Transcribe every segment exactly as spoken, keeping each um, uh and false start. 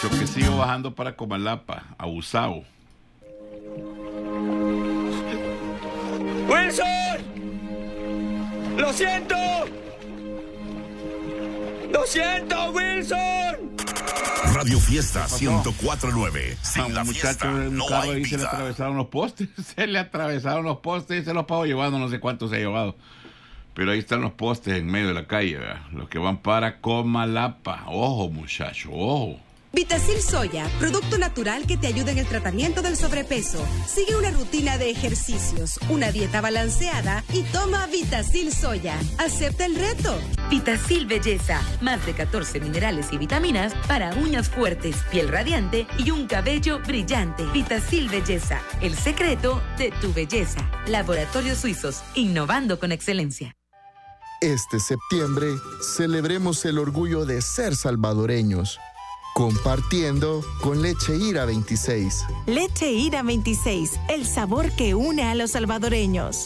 Choquecillo bajando para Comalapa, abusado. ¡Wilson! ¡Lo siento! ¡Lo siento, Wilson! Radio Fiesta ciento cuatro punto nueve. A un muchacho en un no carro hay ahí se le vida. atravesaron los postes. Se le atravesaron los postes y se los pagó llevando, no sé cuántos se ha llevado. Pero ahí están los postes en medio de la calle, ¿verdad? Los que van para Comalapa. Ojo, muchacho, ojo. Vitacil Soya, producto natural que te ayuda en el tratamiento del sobrepeso. Sigue una rutina de ejercicios, una dieta balanceada y toma Vitacil Soya. Acepta el reto. Vitacil Belleza, más de catorce minerales y vitaminas para uñas fuertes, piel radiante y un cabello brillante. Vitacil Belleza, el secreto de tu belleza. Laboratorios Suizos, innovando con excelencia. Este septiembre, celebremos el orgullo de ser salvadoreños. Compartiendo con Leche Ira veintiséis. Leche Ira veintiséis, el sabor que une a los salvadoreños.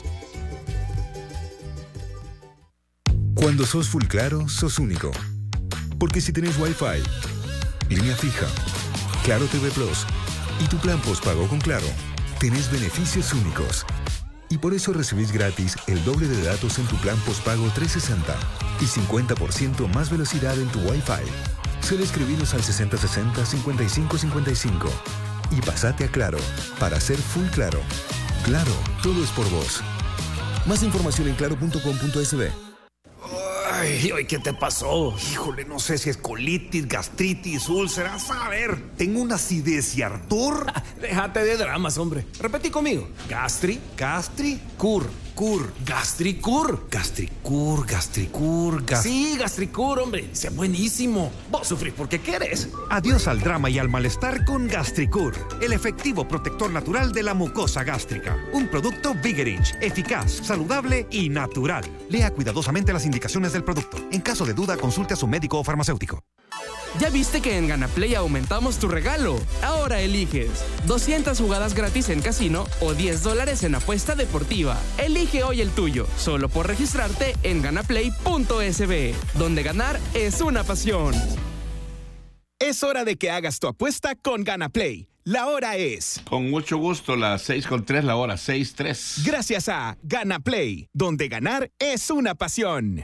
Cuando sos full claro, sos único. Porque si tenés Wi-Fi, línea fija, Claro T V Plus y tu plan postpago con Claro, tenés beneficios únicos. Y por eso recibís gratis el doble de datos en tu plan postpago trescientos sesenta y cincuenta por ciento más velocidad en tu Wi-Fi. Solo escribinos al sesenta sesenta cincuenta y cinco cincuenta y cinco y pasate a Claro para ser full claro. Claro, todo es por vos. Más información en claro punto com punto es be. Ay, ay, ¿qué te pasó? Híjole, no sé si es colitis, gastritis, úlceras. A ver, tengo una acidez y ardor. Ah, déjate de dramas, hombre. Repetí conmigo. Gastri, gastri, cur, cur, gastricur. Gastricur, gastricur, gas... Sí, gastricur, hombre. Sea buenísimo. Vos sufrís porque querés. Adiós al drama y al malestar con Gastricur, el efectivo protector natural de la mucosa gástrica. Un producto Vigerich, eficaz, saludable y natural. Lea cuidadosamente las indicaciones del producto. En caso de duda, consulte a su médico o farmacéutico. ¿Ya viste que en Ganaplay aumentamos tu regalo? Ahora eliges doscientas jugadas gratis en casino o diez dólares en apuesta deportiva. Elige hoy el tuyo, solo por registrarte en ganaplay punto es be, donde ganar es una pasión. Es hora de que hagas tu apuesta con Ganaplay. La hora es... Con mucho gusto, las seis con tres, la hora seis tres. Gracias a Ganaplay, donde ganar es una pasión.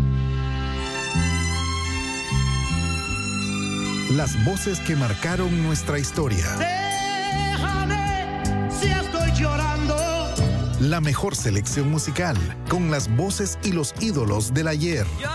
Las voces que marcaron nuestra historia. Déjame si estoy llorando. La mejor selección musical, con las voces y los ídolos del ayer.